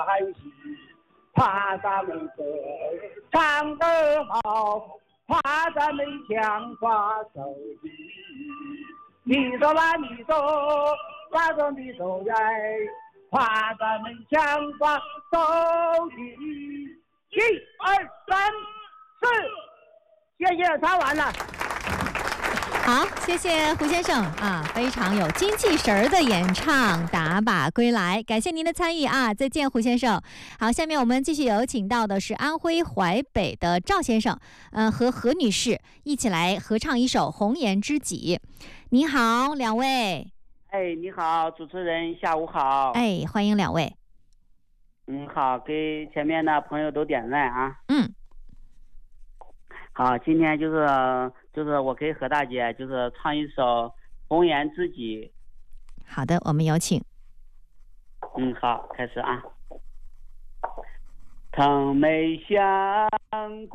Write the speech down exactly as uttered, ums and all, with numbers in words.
还是怕咱们歌唱得好，怕咱们枪法手艺。你说吧，你说，那种你说来，怕咱们枪法手艺。一二三四，谢谢，唱完了。 好，谢谢胡先生啊，非常有精气神儿的演唱《打靶归来》，感谢您的参与啊，再见，胡先生。好，下面我们继续有请到的是安徽淮北的赵先生，嗯、呃，和何女士一起来合唱一首《红颜知己》。你好，两位。 哎，你好，主持人，下午好。 哎，欢迎两位。 嗯，好，给前面的朋友都点赞啊。 嗯。 好，今天就是就是我给何大姐就是唱一首《红颜知己》。 好的，我们有请。 嗯，好，开始啊。疼没相